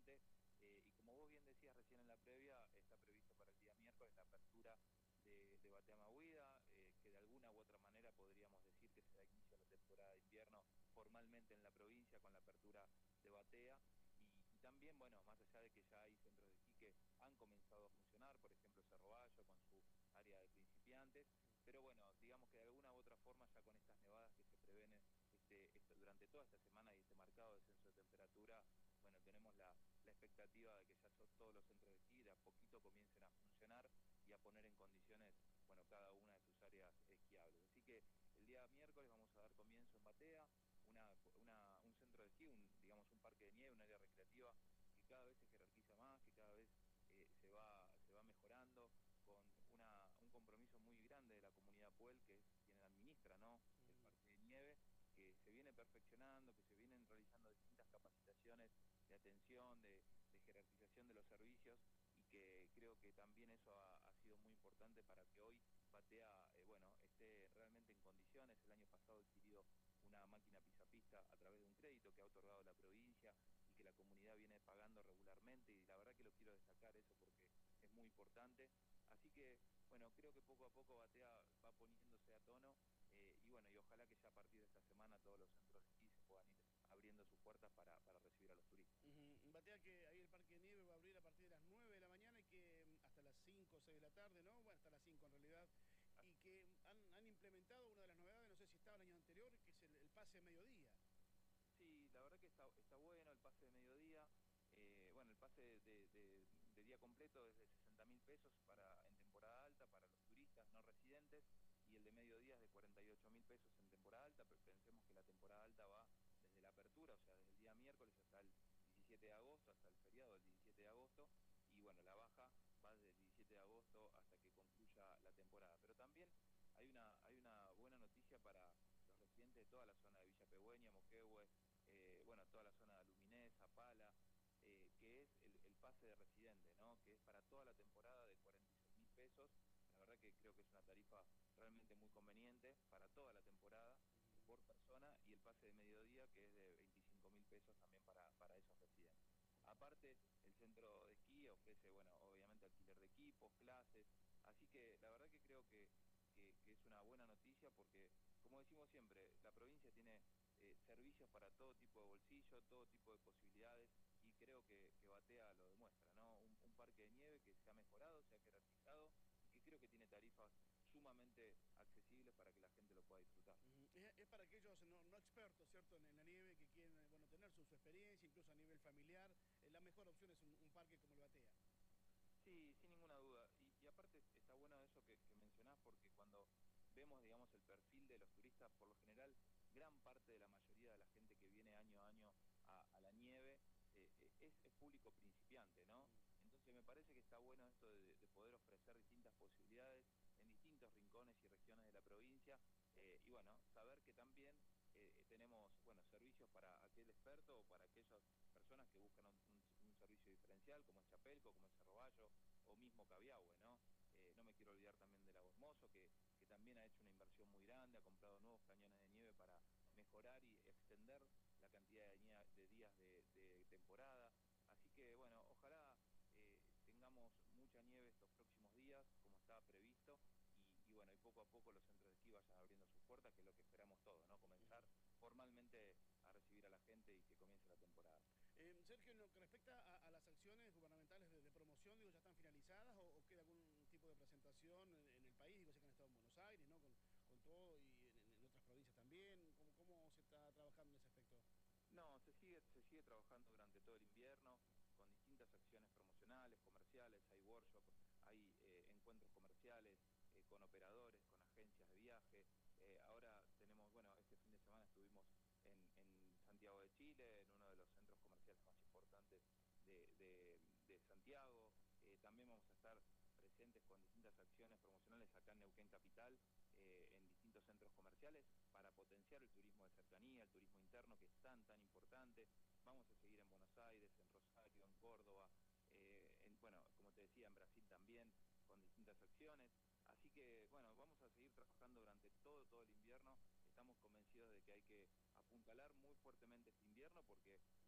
importante. Y como vos bien decías recién en la previa, está previsto para el día miércoles la apertura de Batea Mahuida, que de alguna u otra manera podríamos decir que se da inicio a la temporada de invierno formalmente en la provincia con la apertura de Batea. Y también, bueno, más allá de que ya hay centros de esquí que han comenzado a funcionar, por ejemplo Cerro Bayo con su área de principiantes, pero bueno, digamos que de alguna u otra forma ya con estas nevadas que se prevén durante toda esta semana y este marcado descenso de temperatura, bueno, tenemos la expectativa de que ya todos los centros de esquí de a poquito comiencen a funcionar y a poner en condiciones, bueno, cada una de sus áreas esquiables. Así que el día miércoles vamos a dar comienzo en Batea, un centro de esquí, digamos un parque de nieve, un área recreativa que cada vez se jerarquiza más, que cada vez se va mejorando, con un compromiso muy grande de la comunidad Puel, que es quien administra, ¿no?, el parque de nieve, que se viene perfeccionando, que se vienen realizando distintas capacitaciones de atención, de jerarquización de los servicios, y que creo que también eso ha sido muy importante para que hoy Batea, bueno, esté realmente en condiciones. El año pasado adquirió una máquina pisapista a través de un crédito que ha otorgado la provincia y que la comunidad viene pagando regularmente, y la verdad que lo quiero destacar eso porque es muy importante. Así que, bueno, creo que poco a poco Batea va poniéndose a tono, y bueno, y ojalá que ya a partir de esta semana todos los centros de esquí se puedan ir abriendo sus puertas para recibir a los turistas. Batea, que ahí el parque de nieve va a abrir a partir de las 9 de la mañana y que hasta las 5 o 6 de la tarde, ¿no? Bueno, hasta las 5 en realidad. Y que han implementado una de las novedades, no sé si estaba el año anterior, que es el pase de mediodía. Sí, la verdad que está bueno el pase de mediodía. Bueno, el pase de día completo es de 60.000 pesos en temporada alta para los turistas no residentes, y el de mediodía es de 48.000 pesos en temporada alta, pero pensemos que la temporada alta va desde la apertura, o sea, desde el día miércoles hasta el 17 de agosto, hasta el feriado del 17 de agosto, y bueno, la baja va desde el 17 de agosto hasta que concluya la temporada. Pero también hay una buena noticia para los residentes de toda la zona de Villa Pegüeña, Moquehue, bueno, toda la zona de Aluminés, Zapala, que es el pase de residente, ¿no?, que es para toda la temporada de 46.000 pesos. La verdad que creo que es una tarifa realmente muy conveniente para toda la temporada por persona, y el pase de mediodía que es de 25.000 pesos también para esos residentes. Aparte, el centro de esquí ofrece, bueno, obviamente alquiler de equipos, clases, así que la verdad que creo que es una buena noticia porque, como decimos siempre, la provincia tiene servicios para todo tipo de bolsillo, todo tipo de posibilidades, y creo que Batea lo demuestra, ¿no? Un parque de nieve que se ha mejorado, se ha jerarquizado, y que creo que tiene tarifas sumamente accesibles para que la gente lo pueda disfrutar. Es para aquellos no expertos, ¿cierto?, en la nieve, que quieren, bueno, tener su experiencia, incluso a nivel familiar. La mejor opción es un parque como el Batea. Sí, sin ninguna duda. Y aparte está bueno eso que mencionás, porque cuando vemos, digamos, el perfil de los turistas, por lo general, gran parte de la mayoría de la gente que viene año a año a la nieve es público principiante, ¿no? Entonces me parece que está bueno esto de poder ofrecer distintas posibilidades en distintos rincones y regiones de la provincia, y bueno, saber que también tenemos, bueno, servicios para aquel experto o para aquellas personas que buscan un servicio diferencial, como es Chapelco, como es Cerro Bayo, o mismo Cabiahue, ¿no? No me quiero olvidar también de Lagos Mozo, que también ha hecho una inversión muy grande, ha comprado nuevos cañones de nieve para mejorar y extender la cantidad de días de temporada. Así que, bueno, ojalá tengamos mucha nieve estos próximos días, como estaba previsto, y bueno, y poco a poco los centros de esquí vayan abriendo sus puertas, que es lo que esperamos todos, ¿no? Comenzar formalmente a recibir a la gente y que comience la temporada. Sergio, en lo que respecta a las acciones gubernamentales de promoción, digo, ¿ya están finalizadas o queda algún tipo de presentación en el país? Digo, sé que han estado en Buenos Aires, ¿no? Con todo y en otras provincias también. ¿Cómo se está trabajando en ese aspecto? No, se sigue trabajando durante todo el invierno con distintas acciones promocionales, comerciales, hay workshops, hay encuentros comerciales con operadores, con agencias de viaje. Ahora tenemos, bueno, este fin de semana estuvimos en Santiago de Chile, en uno de los centros comerciales más importantes de Santiago. También vamos a estar presentes con distintas acciones promocionales acá en Neuquén Capital, en distintos centros comerciales, para potenciar el turismo de cercanía, el turismo interno, que es tan importante. Vamos a seguir en Buenos Aires, en Rosario, en Córdoba, bueno, como te decía, en Brasil también, con distintas acciones. Así que, bueno, vamos a seguir trabajando durante todo el invierno. Estamos convencidos de que hay que apuntalar muy fuertemente este invierno, porque